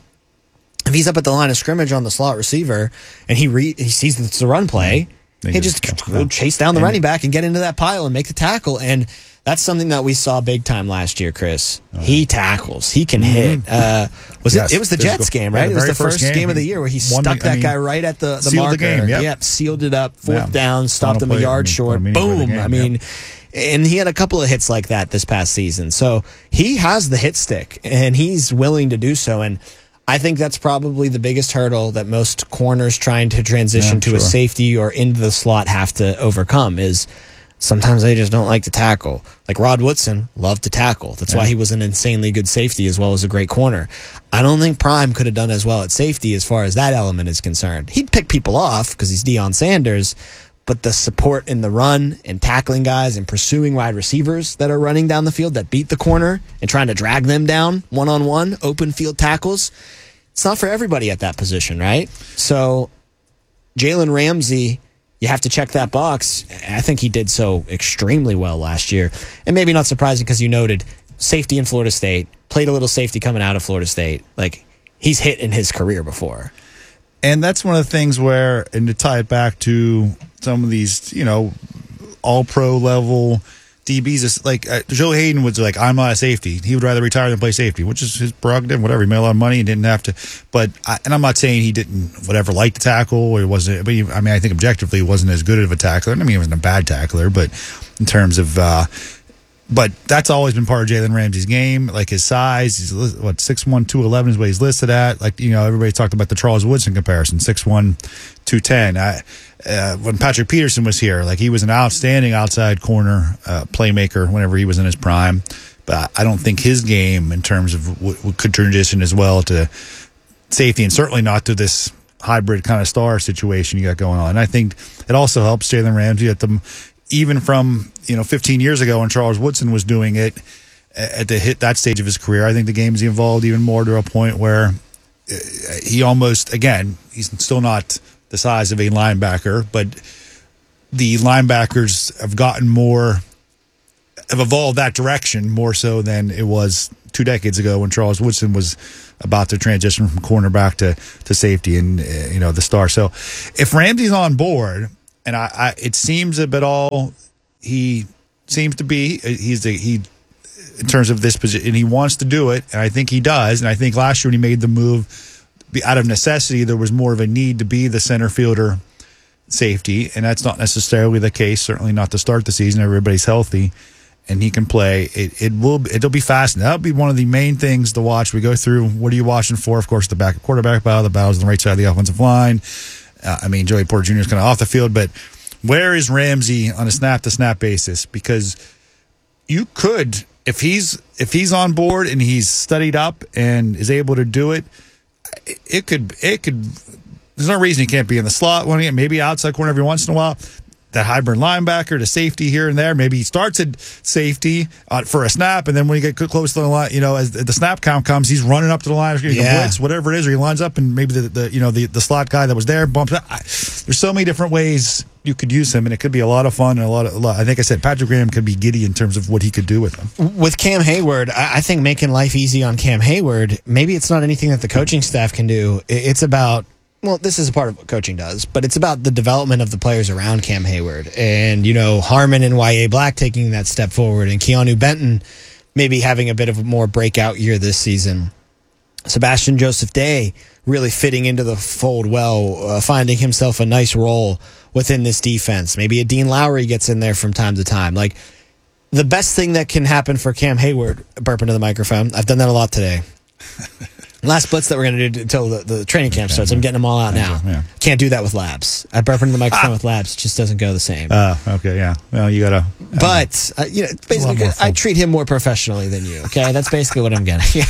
if he's up at the line of scrimmage on the slot receiver, and he sees it's a run play, he just go chase down the running back and get into that pile and make the tackle. And that's something that we saw big time last year, Chris. He tackles. He can hit. It was the Jets game, right? It was the first game of the year where he stuck that guy right at the marker. The game, yep, sealed it up, fourth down, stopped him a yard short. Boom. I mean, and he had a couple of hits like that this past season. So he has the hit stick, and he's willing to do so. And I think that's probably the biggest hurdle that most corners trying to transition to a safety or into the slot have to overcome is sometimes they just don't like to tackle. Like Rod Woodson loved to tackle. That's why he was an insanely good safety as well as a great corner. I don't think Prime could have done as well at safety as far as that element is concerned. He'd pick people off because he's Deion Sanders, but the support in the run and tackling guys and pursuing wide receivers that are running down the field that beat the corner and trying to drag them down one-on-one, open field tackles, it's not for everybody at that position, right? So Jalen Ramsey, you have to check that box. I think he did so extremely well last year. And maybe not surprising because you noted safety in Florida State, played a little safety coming out of Florida State. Like, he's hit in his career before. And that's one of the things where, and to tie it back to some of these, all-pro level DBs, is like Joe Hayden was like, I'm not a safety. He would rather retire than play safety, which is his prerogative, whatever. He made a lot of money and didn't have to. But, and I'm not saying he didn't, like to tackle or wasn't, but I think objectively he wasn't as good of a tackler. I mean, he wasn't a bad tackler, but in terms of, but that's always been part of Jalen Ramsey's game. Like his size, he's 6'1", 211 is what he's listed at. Like, everybody's talked about the Charles Woodson comparison, 6'1", 210. When Patrick Peterson was here, like, he was an outstanding outside corner playmaker whenever he was in his prime. But I don't think his game in terms of what could transition as well to safety, and certainly not to this hybrid kind of star situation you got going on. And I think it also helps Jalen Ramsey at them. Even from 15 years ago when Charles Woodson was doing it at the hit that stage of his career, I think the game's evolved even more to a point where he almost, again, he's still not the size of a linebacker, but the linebackers have evolved that direction more so than it was 2 decades ago when Charles Woodson was about to transition from cornerback to safety and the star. So if Ramsey's on board, and it seems a bit all he seems to be, he in terms of this position, and he wants to do it, and I think he does. And I think last year when he made the move out of necessity, there was more of a need to be the center fielder safety, and that's not necessarily the case. Certainly not to start the season. Everybody's healthy, and he can play. It'll be fascinating. That'll be one of the main things to watch. We go through, what are you watching for? Of course, the quarterback battle, the battles on the right side of the offensive line. Joey Porter Jr. is kind of off the field, but where is Ramsey on a snap-to-snap basis? Because you could, if he's on board and he's studied up and is able to do it, it could. There's no reason he can't be in the slot one, maybe outside corner every once in a while. That hybrid linebacker to safety here and there. Maybe he starts at safety for a snap, and then when you get close to the line, as the snap count comes, he's running up to the line, blitz, whatever it is, or he lines up, and maybe the slot guy that was there bumps up. There's so many different ways you could use him, and it could be a lot of fun and a lot. I think I said Patrick Graham could be giddy in terms of what he could do with him. With Cam Hayward, I think making life easy on Cam Hayward, maybe it's not anything that the coaching staff can do. It's about, well, this is a part of what coaching does, but it's about the development of the players around Cam Hayward. And, Harmon and Y.A. Black taking that step forward, and Keanu Benton maybe having a bit of a more breakout year this season. Sebastian Joseph Day really fitting into the fold well, finding himself a nice role within this defense. Maybe a Dean Lowry gets in there from time to time. Like, the best thing that can happen for Cam Hayward, burp into the microphone, I've done that a lot today. Last blitz that we're going to do until the training camp starts. I'm getting them all out now. Yeah. Can't do that with Labs. I burp into the microphone with Labs. It just doesn't go the same. Okay, yeah. Well, you got to... But, basically, I treat him more professionally than you, okay? That's basically what I'm getting.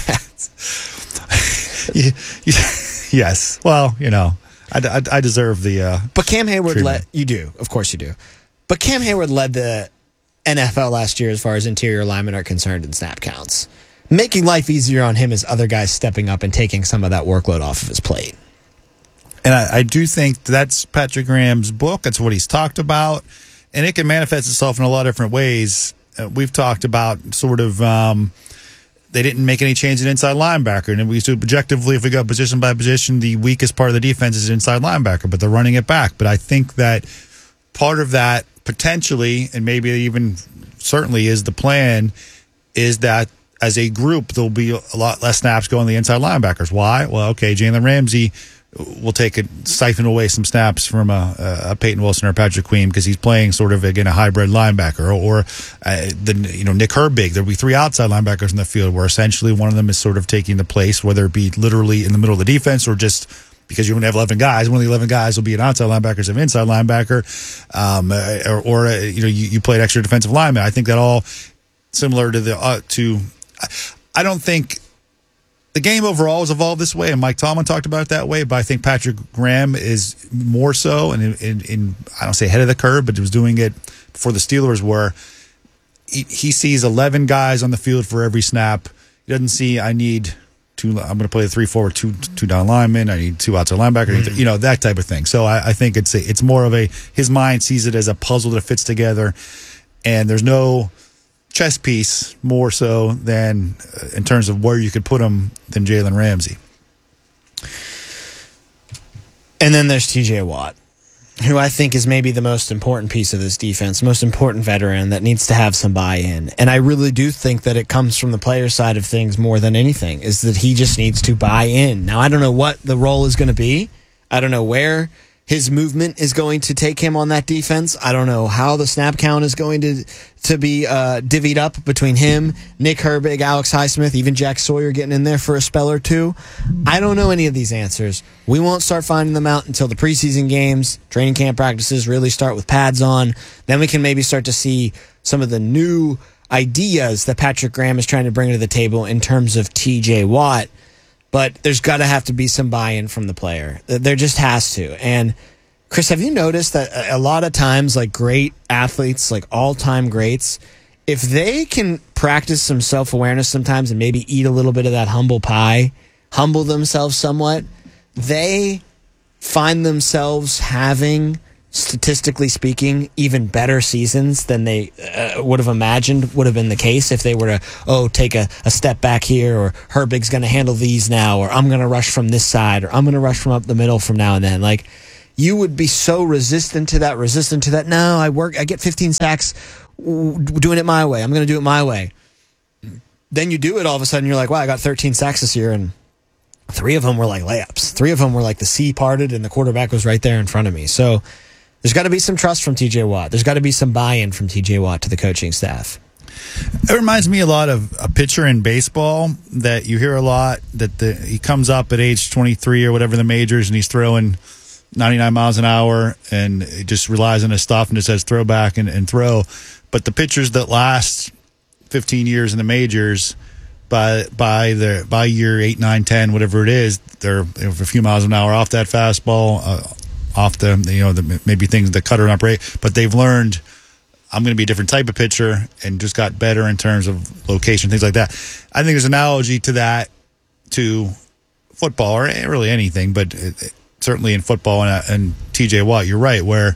Yes. Well, I deserve the... But Cam Hayward you do. Of course you do. But Cam Hayward led the NFL last year as far as interior linemen are concerned in snap counts. Making life easier on him is other guys stepping up and taking some of that workload off of his plate. And I do think that's Patrick Graham's book. That's what he's talked about. And it can manifest itself in a lot of different ways. We've talked about sort of they didn't make any change in inside linebacker. And we said objectively, if we go position by position, the weakest part of the defense is inside linebacker, but they're running it back. But I think that part of that potentially, and maybe even certainly is the plan, is that as a group, there'll be a lot less snaps going to the inside linebackers. Why? Well, okay, Jalen Ramsey will siphon away some snaps from a Peyton Wilson or Patrick Queen because he's playing sort of, again, a hybrid linebacker. Or Nick Herbig. There'll be 3 outside linebackers in the field where essentially one of them is sort of taking the place, whether it be literally in the middle of the defense or just because you only have 11 guys. One of the 11 guys will be an outside linebacker, an inside linebacker, you play an extra defensive lineman. I think that all similar to I don't think the game overall has evolved this way, and Mike Tomlin talked about it that way, but I think Patrick Graham is more so, and in I don't say ahead of the curve, but he was doing it before the Steelers, where he sees 11 guys on the field for every snap. He doesn't see, I'm going to play the 3-4 two down linemen, I need 2 outside linebackers, that type of thing. So I think it's more of his mind sees it as a puzzle that fits together, and there's no chess piece more so than in terms of where you could put him than Jalen Ramsey. And then there's TJ Watt, who I think is maybe the most important piece of this defense, most important veteran that needs to have some buy-in. And I really do think that it comes from the player side of things more than anything, is that he just needs to buy in. Now, I don't know what the role is going to be. I don't know where his movement is going to take him on that defense. I don't know how the snap count is going to be divvied up between him, Nick Herbig, Alex Highsmith, even Jack Sawyer getting in there for a spell or two. I don't know any of these answers. We won't start finding them out until the preseason games, training camp practices really start with pads on. Then we can maybe start to see some of the new ideas that Patrick Graham is trying to bring to the table in terms of TJ Watt. But there's got to have to be some buy-in from the player. There just has to. And, Chris, have you noticed that a lot of times, like great athletes, like all-time greats, if they can practice some self-awareness sometimes and maybe eat a little bit of that humble pie, humble themselves somewhat, they find themselves having, statistically speaking, even better seasons than they would have imagined would have been the case if they were to, take a step back here, or Herbig's going to handle these now, or I'm going to rush from this side, or I'm going to rush from up the middle from now and then. Like, you would be so resistant to that. No, I get 15 sacks doing it my way. I'm going to do it my way. Then you do it, all of a sudden you're like, wow, I got 13 sacks this year, and 3 of them were like layups. 3 of them were like the sea parted and the quarterback was right there in front of me. So there's got to be some trust from TJ Watt. There's got to be some buy-in from TJ Watt to the coaching staff. It reminds me a lot of a pitcher in baseball that you hear a lot, that he comes up at age 23 or whatever, the majors, and he's throwing 99 miles an hour, and he just relies on his stuff and just says throw back and throw. But the pitchers that last 15 years in the majors, by year 8, 9, 10, whatever it is, they're a few miles an hour off that fastball, off the maybe things, the cutter not right, but they've learned, I'm going to be a different type of pitcher, and just got better in terms of location, things like that. I think there's an analogy to that to football, or really anything, but certainly in football and TJ Watt, you're right, where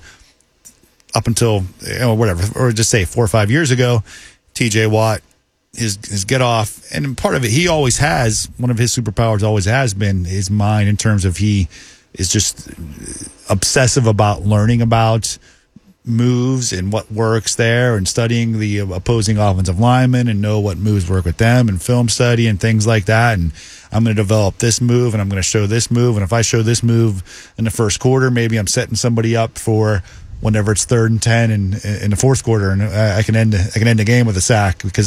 up until whatever, or just say 4 or 5 years ago, TJ Watt, his get off, and part of it, he always has, one of his superpowers always has been his mind, in terms of he is just obsessive about learning about moves and what works there, and studying the opposing offensive linemen and know what moves work with them, and film study and things like that. And I'm going to develop this move, and I'm going to show this move. And if I show this move in the first quarter, maybe I'm setting somebody up for whenever it's 3rd and 10 in the fourth quarter, and I can end the game with a sack, because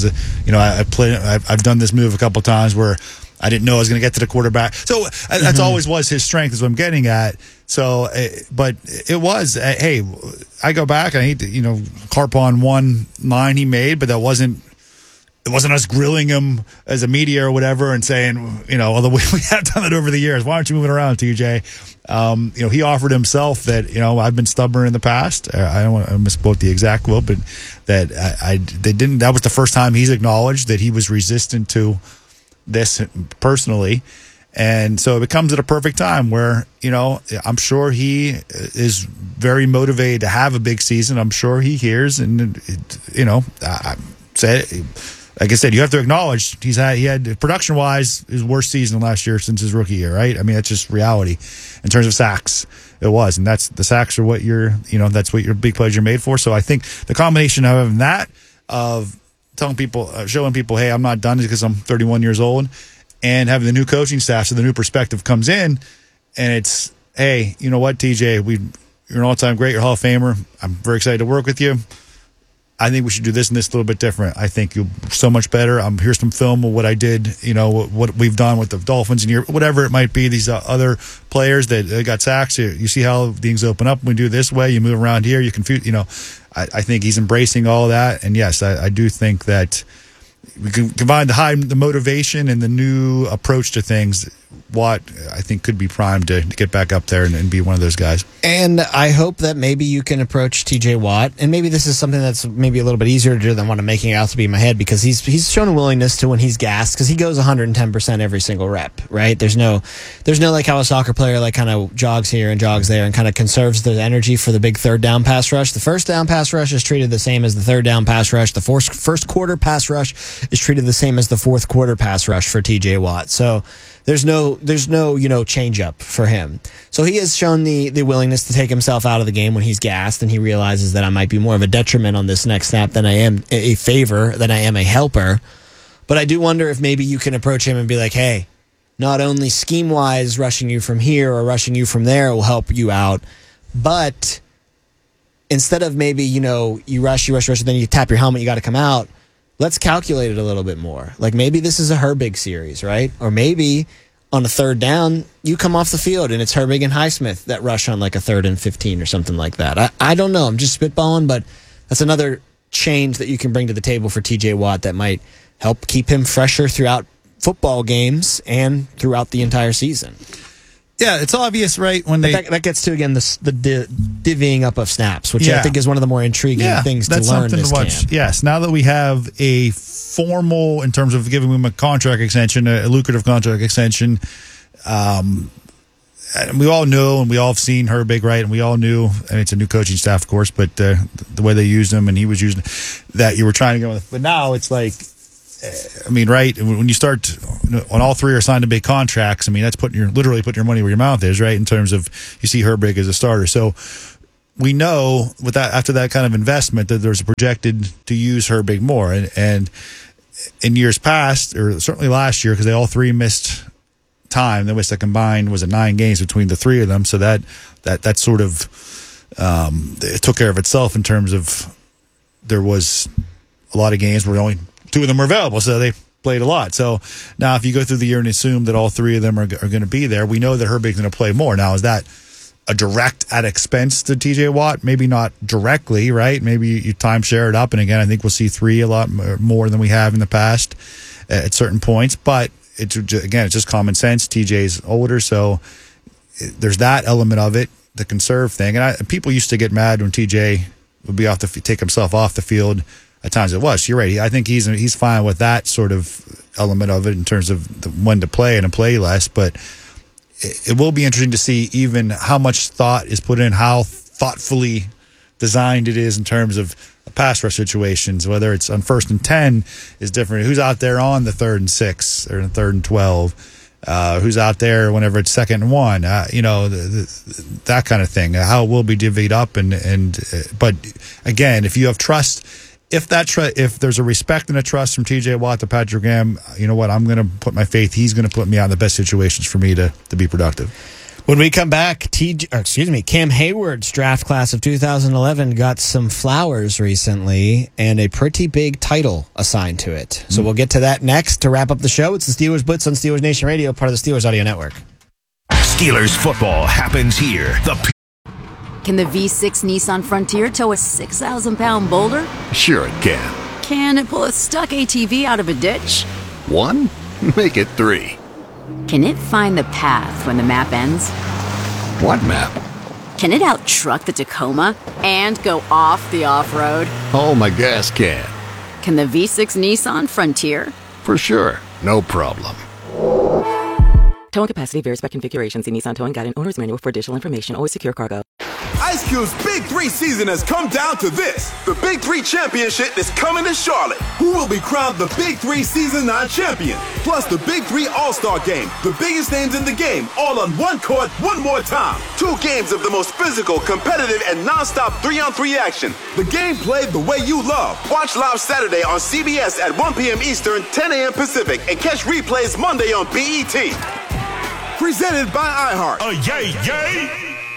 I've done this move a couple times where I didn't know I was going to get to the quarterback. So that's always was his strength, is what I'm getting at. So, but it was, hey, I go back, and I hate to, harp on one line he made, but it wasn't us grilling him as a media or whatever and saying, although we have done it over the years, why aren't you moving around, TJ? He offered himself that, I've been stubborn in the past. I don't want to misquote the exact quote, but that that was the first time he's acknowledged that he was resistant to this personally. And so it comes at a perfect time where, I'm sure he is very motivated to have a big season. I'm sure he hears, and, like I said, you have to acknowledge he had production-wise his worst season last year since his rookie year, right? I mean, that's just reality in terms of sacks. It was, and that's the sacks are what that's what your big plays are made for. So I think the combination of having that, of telling people, showing people, hey, I'm not done because I'm 31 years old, and having the new coaching staff, so the new perspective comes in, and it's, hey, you know what, TJ, you're an all-time great, you're a Hall of Famer. I'm very excited to work with you. I think we should do this and this a little bit different. I think you're so much better. Here's some film of what I did, what we've done with the Dolphins and whatever it might be, these other players that got sacks. You see how things open up when we do it this way. You move around here, you confuse, I think he's embracing all that. And yes, I do think that we can combine the motivation and the new approach to things. Watt, I think, could be primed to get back up there and be one of those guys. And I hope that maybe you can approach TJ Watt, and maybe this is something that's maybe a little bit easier to do than what I'm making it out to be in my head, because he's shown a willingness to, when he's gassed, because he goes 110% every single rep, right? There's no like how a soccer player like kind of jogs here and jogs there and kind of conserves the energy for the big third down pass rush. The first down pass rush is treated the same as the third down pass rush. The first quarter pass rush is treated the same as the fourth quarter pass rush for TJ Watt. So there's no change up for him. So he has shown the willingness to take himself out of the game when he's gassed, and he realizes that I might be more of a detriment on this next snap than I am a favor, than I am a helper. But I do wonder if maybe you can approach him and be like, hey, not only scheme-wise rushing you from here or rushing you from there will help you out, but instead of maybe, you rush, and then you tap your helmet, you got to come out, let's calculate it a little bit more. Like, maybe this is a Herbig series, right? Or maybe on a third down, you come off the field and it's Herbig and Highsmith that rush on like a 3rd and 15 or something like that. I don't know. I'm just spitballing, but that's another change that you can bring to the table for TJ Watt that might help keep him fresher throughout football games and throughout the entire season. Yeah, it's obvious, right? When that gets to, again, the divvying up of snaps, which I think is one of the more intriguing things to learn this camp. Yes, now that we have a formal, in terms of giving him a contract extension, a lucrative contract extension, and we all know, and we all have seen Herbig, right? And we all knew, and it's a new coaching staff, of course, but the way they used him, and he was using that you were trying to go with. But now it's like, I mean, right? When you start, when all three are signed to big contracts, I mean, that's literally putting your money where your mouth is, right? In terms of you see Herbig as a starter, so we know with that after that kind of investment that there's projected to use Herbig more, and in years past, or certainly last year, because they all three missed time. They missed a combined 9 games between the three of them, so that sort of it took care of itself in terms of there was a lot of games where only 2 of them were available, so they played a lot. So now if you go through the year and assume that all 3 of them are going to be there, we know that Herbig's going to play more. Now, is that a direct at expense to TJ Watt? Maybe not directly, right? Maybe you timeshare it up, and again, I think we'll see 3 a lot more than we have in the past at certain points, but it's just common sense. TJ's older, so there's that element of it, the conserve thing. And people used to get mad when TJ would be take himself off the field. At times it was. You're right. I think he's fine with that sort of element of it in terms of when to play and to play less. But it will be interesting to see even how much thought is put in, how thoughtfully designed it is in terms of pass rush situations, whether it's on 1st and 10 is different. Who's out there on the 3rd and 6 or the 3rd and 12? Who's out there whenever it's 2nd and 1? That kind of thing. How it will be divvied up, but again, if you have trust, if there's a respect and a trust from TJ Watt to Patrick Graham, you know what? I'm going to put my faith. He's going to put me out in the best situations for me to be productive. When we come back, Cam Hayward's draft class of 2011 got some flowers recently and a pretty big title assigned to it. So we'll get to that next to wrap up the show. It's the Steelers Blitz on Steelers Nation Radio, part of the Steelers Audio Network. Steelers football happens here. Can the V6 Nissan Frontier tow a 6,000-pound boulder? Sure it can. Can it pull a stuck ATV out of a ditch? 1? Make it 3. Can it find the path when the map ends? What map? Can it out-truck the Tacoma and go off the off-road? Oh, my gas can. Can the V6 Nissan Frontier? For sure. No problem. Towing capacity varies by configuration. See Nissan Towing Guide and Owner's Manual for additional information. Always secure cargo. Ice Cube's Big 3 season has come down to this. The Big 3 Championship is coming to Charlotte. Who will be crowned the Big 3 Season 9 champion? Plus the Big 3 All-Star Game. The biggest names in the game, all on one court, one more time. 2 games of the most physical, competitive, and non-stop 3-on-3 action. The game played the way you love. Watch live Saturday on CBS at 1 p.m. Eastern, 10 a.m. Pacific, and catch replays Monday on BET. Presented by iHeart. Oh, yay, yay!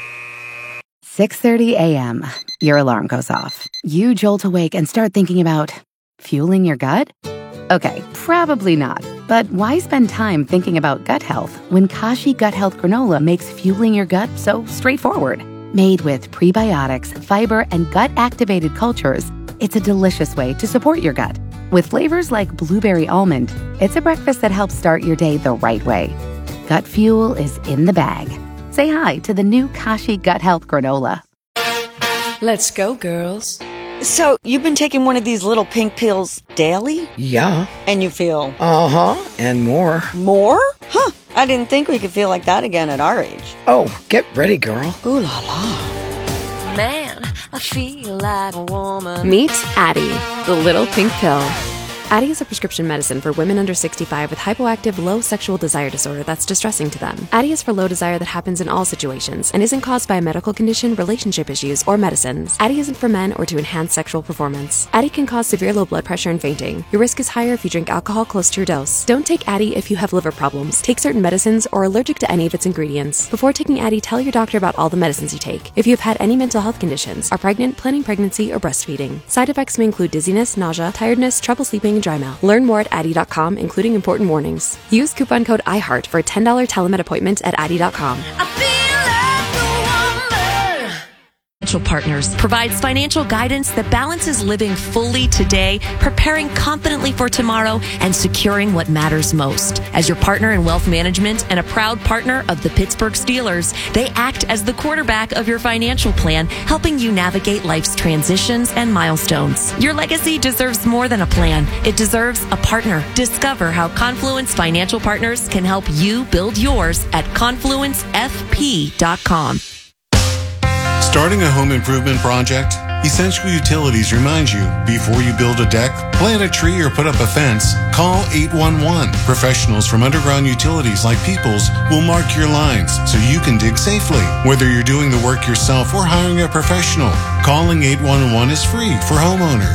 6:30 a.m. Your alarm goes off. You jolt awake and start thinking about fueling your gut? Okay, probably not. But why spend time thinking about gut health when Kashi Gut Health Granola makes fueling your gut so straightforward? Made with prebiotics, fiber, and gut-activated cultures, it's a delicious way to support your gut. With flavors like blueberry almond, it's a breakfast that helps start your day the right way. Gut fuel is in the bag. Say hi to the new Kashi Gut Health Granola. Let's go, girls. So, you've been taking one of these little pink pills daily? Yeah. And you feel? Uh-huh, and more. More? Huh. I didn't think we could feel like that again at our age. Oh, get ready, girl. Ooh la la. Man, I feel like a woman. Meet Addie, the little pink pill. Addie is a prescription medicine for women under 65 with hypoactive low sexual desire disorder that's distressing to them. Addie is for low desire that happens in all situations and isn't caused by a medical condition, relationship issues, or medicines. Addie isn't for men or to enhance sexual performance. Addie can cause severe low blood pressure and fainting. Your risk is higher if you drink alcohol close to your dose. Don't take Addie if you have liver problems, take certain medicines, or are allergic to any of its ingredients. Before taking Addie, tell your doctor about all the medicines you take. If you have had any mental health conditions, are pregnant, planning pregnancy, or breastfeeding. Side effects may include dizziness, nausea, tiredness, trouble sleeping, and dry mouth. Learn more at Addie.com, including important warnings. Use coupon code IHEART for a $10 telemed appointment at Addie.com. Financial Partners provides financial guidance that balances living fully today, preparing confidently for tomorrow, and securing what matters most. As your partner in wealth management and a proud partner of the Pittsburgh Steelers, they act as the quarterback of your financial plan, helping you navigate life's transitions and milestones. Your legacy deserves more than a plan. It deserves a partner. Discover how Confluence Financial Partners can help you build yours at confluencefp.com. Starting a home improvement project? Essential Utilities reminds you, before you build a deck, plant a tree, or put up a fence, call 811. Professionals from Underground Utilities like Peoples will mark your lines so you can dig safely. Whether you're doing the work yourself or hiring a professional, calling 811 is free for homeowners.